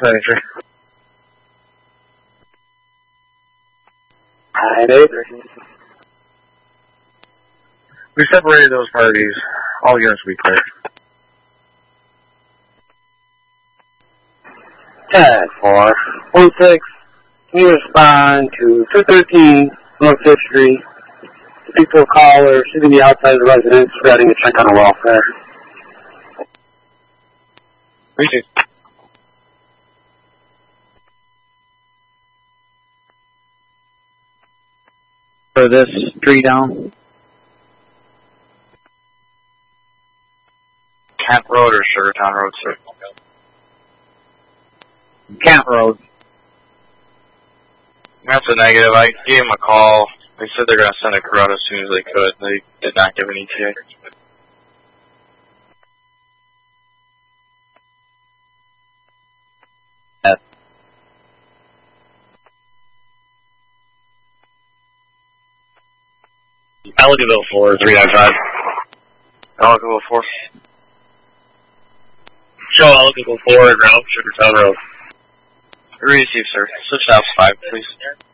Manager. Hi, Dave. We separated those parties. All units will be clear. 10-4-1-6. Can you respond to 213 North 5th Street? The people caller sitting outside the residence spreading a check on a welfare. Appreciate it. For this street down? Camp Road or Sugartown Road, sir? Camp Road. That's a negative. I gave them a call. They said they're going to send a crew out as soon as they could. They did not give an ETA. Ellicottville 4, 395. Ellicottville 4. Show Ellicottville 4 and route Sugartown Road. Receive, sir. Switch to House 5, please.